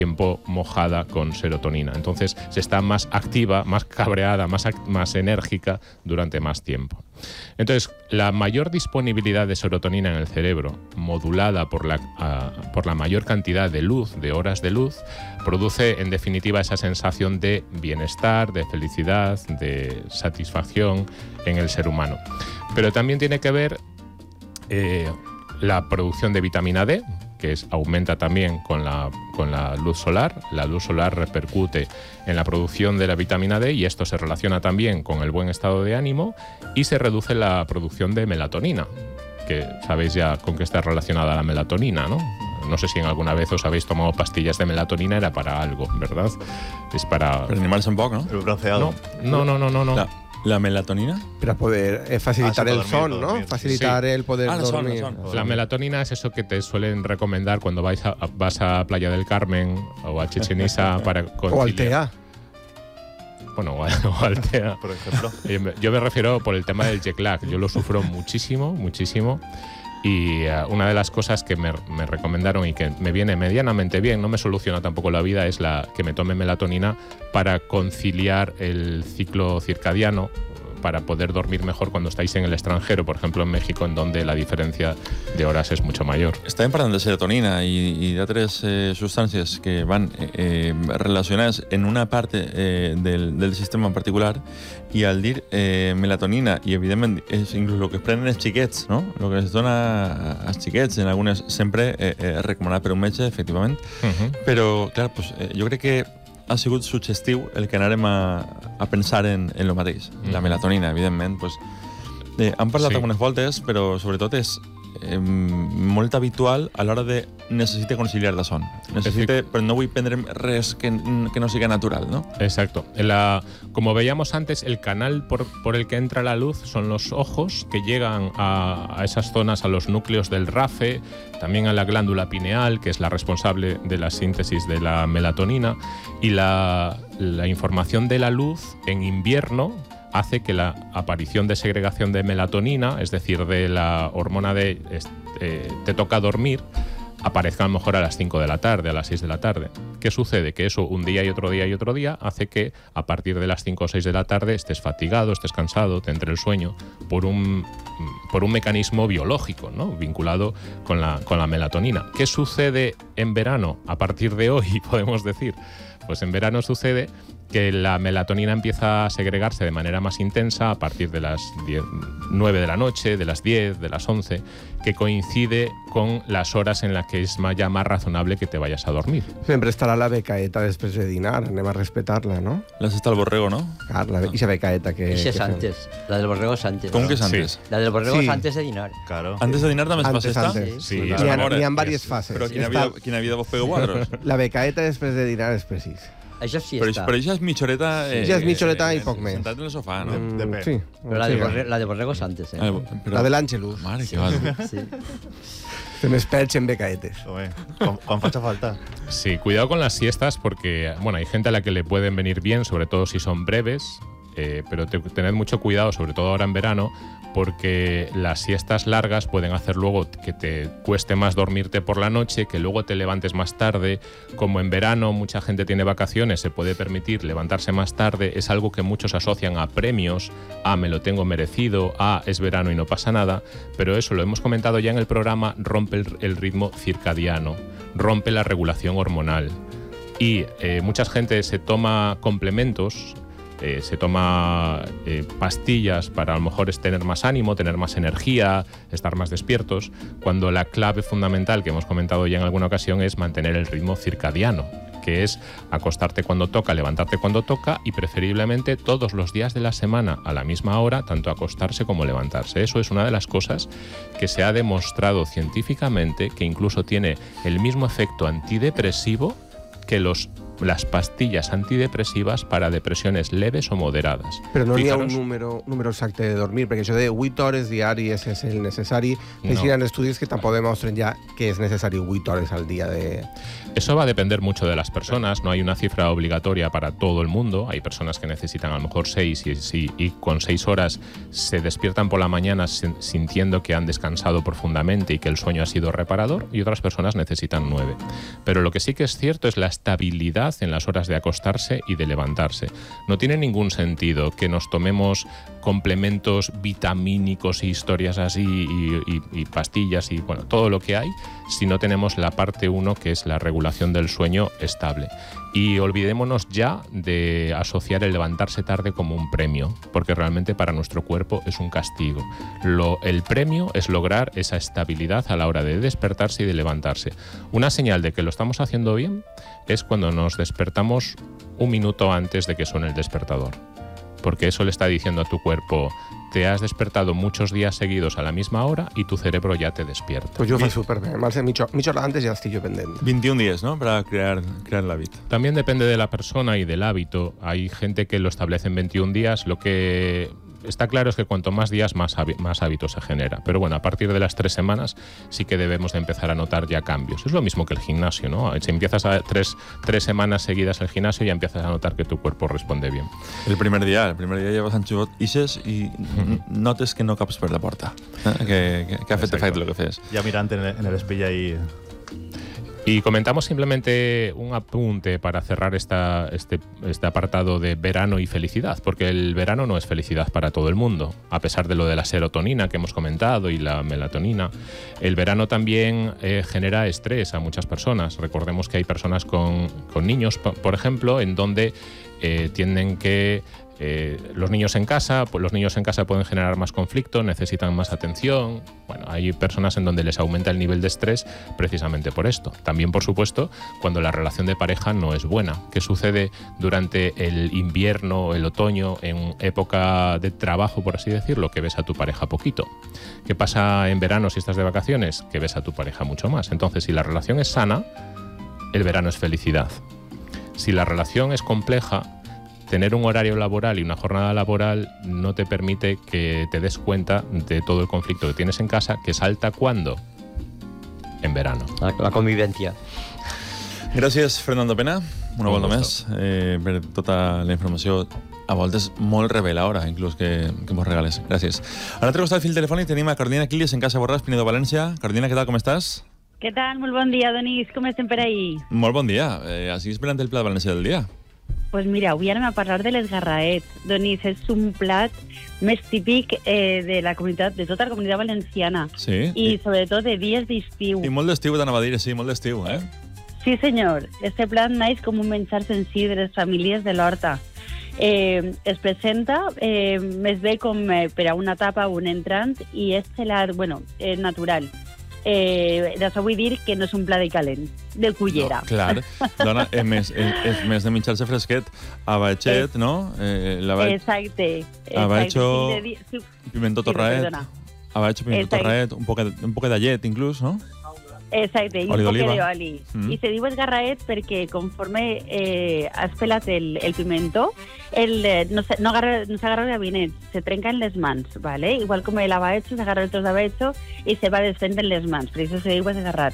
tiempo mojada con serotonina. Entonces se está más activa, más cabreada, más enérgica durante más tiempo. Entonces, la mayor disponibilidad de serotonina en el cerebro, modulada por la mayor cantidad de luz, de horas de luz, produce en definitiva esa sensación de bienestar, de felicidad, de satisfacción en el ser humano. Pero también tiene que ver la producción de vitamina D, que aumenta también con la luz solar. La luz solar repercute en la producción de la vitamina D y esto se relaciona también con el buen estado de ánimo y se reduce la producción de melatonina, que sabéis ya con qué está relacionada la melatonina, ¿no? No sé si en alguna vez os habéis tomado pastillas de melatonina, era para algo, ¿verdad? Es para... Per animar-se un poc, no? El bronceado. No. La melatonina? Per a poder facilitar el son, ¿no? Facilitar el poder dormir. La melatonina es eso que te suelen recomendar cuando vas a Playa del Carmen o a Chichén Itzá para conciliar. O al TEA. Bueno, o al TEA. Por ejemplo. Yo me refiero por el tema del jet lag. Yo lo sufro muchísimo. Y una de las cosas que me recomendaron y que me viene medianamente bien, no me soluciona tampoco la vida, es que me tome melatonina para conciliar el ciclo circadiano, para poder dormir mejor cuando estáis en el extranjero, por ejemplo en México, en donde la diferencia de horas es mucho mayor. Estàvem parlant de serotonina i d'altres substàncies que van relacionades en una part del sistema en particular, i al dir melatonina, i evidentment és inclús el que es prenen els xiquets, no? El que es dona als xiquets, en algunes sempre recomanat per un metge, efectivament, però clar, pues, jo crec que ha sigut suggestiu el que anàrem a pensar en lo mateix. La melatonina, evidentment, pues, han parlat algunes voltes, però sobretot és molt habitual a l'hora de necessite conciliar la son. Però no vull prendre res que no siga natural, ¿no? Exacto. Como veíamos antes, el canal por el que entra la luz son los ojos, que llegan a esas zonas, a los núcleos del RAFE, también a la glándula pineal, que es la responsable de la síntesis de la melatonina, y la información de la luz en invierno hace que la aparición de segregación de melatonina, es decir, de la hormona de te toca dormir, aparezca a lo mejor a las 5 de la tarde, a las 6 de la tarde. ¿Qué sucede? Que eso un día y otro día y otro día hace que a partir de las 5 o 6 de la tarde estés fatigado, estés cansado, te entre el sueño por un mecanismo biológico, ¿no? Vinculado con la melatonina. ¿Qué sucede en verano? A partir de hoy, podemos decir, pues en verano sucede que la melatonina empieza a segregarse de manera más intensa a partir de las 9 de la noche, de las 10, de las 11, que coincide con las horas en las que es ya más razonable que te vayas a dormir. Sempre estarà la becaeta després de dinar, anem a respetar-la, ¿no? La sexta al borrego, ¿no? Claro, esa becaeta que... Esa es antes, la del borrego es antes. ¿Cómo que es antes? La del borrego es antes de dinar. Claro. Antes de dinar també es fa sexta? Sí. N'hi ha diverses fases. Però quina vida vos pego quadros? La becaeta després de dinar és precís. Això sí però està. Però això és mitja horeta... Ja és mitja horeta i poc més. Sentat en el sofà, no? Depèn. Sí. Però la de borrego és antes, La de l'Àngelus. Mare, que va. Sí. Fem experts en becaetes. Quan faig falta. Sí, cuidado con las siestas porque, bueno, hay gente a la que le pueden venir bien, sobre todo si son breves, pero tened mucho cuidado, sobre todo ahora en verano, porque las siestas largas pueden hacer luego que te cueste más dormirte por la noche, que luego te levantes más tarde. Como en verano mucha gente tiene vacaciones, se puede permitir levantarse más tarde. Es algo que muchos asocian a premios, a me lo tengo merecido, a es verano y no pasa nada. Pero eso, lo hemos comentado ya en el programa, rompe el ritmo circadiano, rompe la regulación hormonal. Y mucha gente se toma complementos, se toma pastillas para a lo mejor es tener más ánimo, tener más energía, estar más despiertos, cuando la clave fundamental que hemos comentado ya en alguna ocasión es mantener el ritmo circadiano, que es acostarte cuando toca, levantarte cuando toca y preferiblemente todos los días de la semana a la misma hora, tanto acostarse como levantarse. Eso es una de las cosas que se ha demostrado científicamente que incluso tiene el mismo efecto antidepresivo que los las pastillas antidepresivas para depressiones leves o moderadas. Però no hi ha un número exacte de dormir, perquè això de 8 hores diàries és el necessari. No. Hi ha estudis que tampoc demostren ja que és necessari 8 hores al día de... Eso va a depender mucho de las personas, no hay una cifra obligatoria para todo el mundo. Hay personas que necesitan a lo mejor 6 y con 6 horas se despiertan por la mañana sintiendo que han descansado profundamente y que el sueño ha sido reparador, y otras personas necesitan 9. Pero lo que sí que es cierto es la estabilidad en las horas de acostarse y de levantarse. No tiene ningún sentido que nos tomemos complementos vitamínicos y historias así y pastillas y bueno, todo lo que hay, si no tenemos la parte 1, que es la regulación del sueño estable. Y olvidémonos ya de asociar el levantarse tarde como un premio, porque realmente para nuestro cuerpo es un castigo. El premio es lograr esa estabilidad a la hora de despertarse y de levantarse. Una señal de que lo estamos haciendo bien es cuando nos despertamos un minuto antes de que suene el despertador, porque eso le está diciendo a tu cuerpo: te has despertado muchos días seguidos a la misma hora y tu cerebro ya te despierta. Pues jo ho faig superbé. Mitja hora antes ja estic jo pendent. 21 días, ¿no?, para crear el hábito. También depende de la persona y del hábito. Hay gente que lo establece en 21 días. Lo que está claro es que cuanto más días, más hábito se genera. Pero bueno, a partir de las 3 semanas sí que debemos de empezar a notar ya cambios. Es lo mismo que el gimnasio, ¿no? Si empiezas a 3 semanas seguidas el gimnasio, ya empiezas a notar que tu cuerpo responde bien. El primer día llevas anxivot ixes i notes que no caps per la porta. Que ha fet efecte el que fes. Ja mirant en el espill ahí... Y comentamos simplemente un apunte para cerrar este apartado de verano y felicidad, porque el verano no es felicidad para todo el mundo, a pesar de lo de la serotonina que hemos comentado y la melatonina. El verano también genera estrés a muchas personas. Recordemos que hay personas con niños, por ejemplo, en donde tienden que... los niños en casa pueden generar más conflicto, necesitan más atención. Bueno, hay personas en donde les aumenta el nivel de estrés precisamente por esto. También, por supuesto, cuando la relación de pareja no es buena. ¿Qué sucede durante el invierno o el otoño, en época de trabajo, por así decirlo? Que ves a tu pareja poquito. ¿Qué pasa en verano si estás de vacaciones? Que ves a tu pareja mucho más. Entonces, si la relación es sana, el verano es felicidad. Si la relación es compleja, tener un horario laboral y una jornada laboral no te permite que te des cuenta de todo el conflicto que tienes en casa, que salta ¿cuándo? En verano. La convivencia. Gràcies, Fernando Pena, una volta més, per tota la informació, a voltes molt reveladora, inclús, que mos regales. Gràcies. A l'altre costat del fil telefònic tenim a Carolina Quiles en Casa Borràs, Pinedo, València. Carolina, què tal, com estàs? Què tal? Molt bon dia, Donís. Com estem per ahí? Molt bon dia. Així esperant el plat de València del dia. Pues mira, avui anem a parlar de l'esgarraet. Donís, és un plat més típic de la comunitat, de tota la comunitat valenciana. Sí. I sobretot de dies d'estiu. I molt d'estiu, t'anava a dir, sí, molt d'estiu, eh? Sí, senyor. Este plat naix com un menjar senzill de les famílies de l'Horta. Es presenta més bé com per a una tapa o un entrant i és gelat, natural. D'això vull dir que no és un plat de calent, de cullera. No, clar, dona, és més de menjar-se fresquet, abaixet, no? Exacte. Abaixo, pimentó torraet, abaixo, pimentó torraet, un poc de llet, inclús, no? Exacte, i un poc d'oli. I se diu esgarraet perquè conforme has pelat el pimentó, no s'agarra el gabinet, se trenca en les mans, ¿vale? Igual com l'abaetxo, s'agarra el tros d'abaetxo i se va desfent en les mans, per això se diu esgarrat.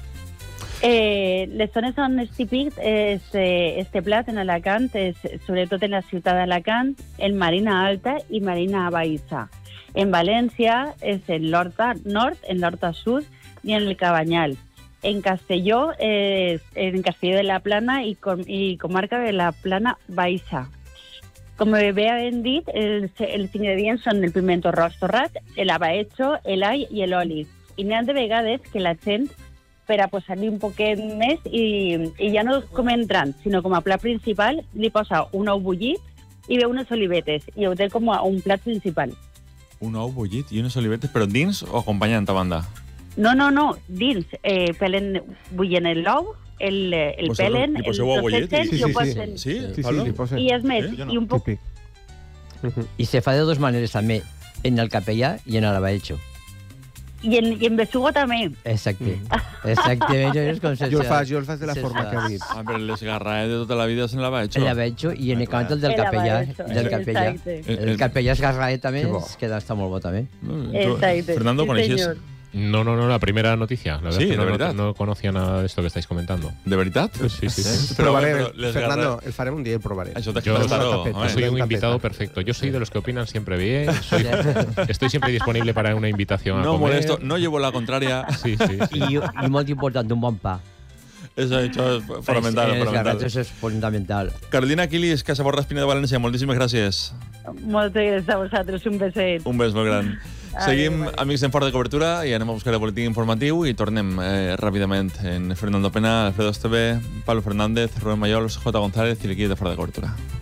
Les zones on és típic este plat en Alacant, sobretot en la ciutat d'Alacant, en Marina Alta i Marina Baixa. En València és en l'Horta Nord, en l'Horta Sud i en el Cabanyal. En Castelló, en Castelló de la Plana i comarca de la Plana Baixa. Com bé hem dit, els ingredients són el pimentó roig torrat, l'abaetxo, l'all i l'oli. I n'hi ha de vegades que la gent, per a posar-li un poquet més, i ja no com entrant, sinó com a plat principal, li posa un ou bullit i ve unes olivetes, i ho té com a un plat principal. Un ou bullit i unes olivetes, però dins o acompanyant a banda? No, dins. Bullen l'ou, el pelen, el trossetten i ho posen. Sí, I és més, i un poc... I se fa de dos maneres també, en el capellà i en l'abaetxo. I en besugo també. Exacte. Exactament, jo és com Jo el faig de la forma que ha dit. Ah, però l'esgarraet de tota la vida se la va hecho. La veig i en cant el del capellà. Del capellà. El capellà esgarraet també està molt bo també. Exacte. Fernando, Sí, ¿coneixes? senyor. No, la primera noticia. La verdad Sí, es que de verdad. no conocía nada de esto que estáis comentando. De veritat? Sí. Provaré, Fernando, el farem un dia i el provaré. Això t'ha Yo quedat soy un invitado perfecto. Yo soy de los que opinan siempre bien. Estoy siempre disponible para una invitación a No comer. molesto, no llevo la contraria. Sí. I molt important, un bon pa. Això és fonamental. Els garrats és fundamental. Carolina Aquilis, Casaborra Espina de València, moltíssimes gràcies. Moltes gràcies a vosaltres, un beset. Un bes molt gran. Seguim, amics en Fort de Cobertura, i anem a buscar el boletí informatiu i tornem ràpidament en Fernando Pena, Alfredo Esteve, Pablo Fernández, Rubén Mayols, J. González i l'equip de Fort de Cobertura.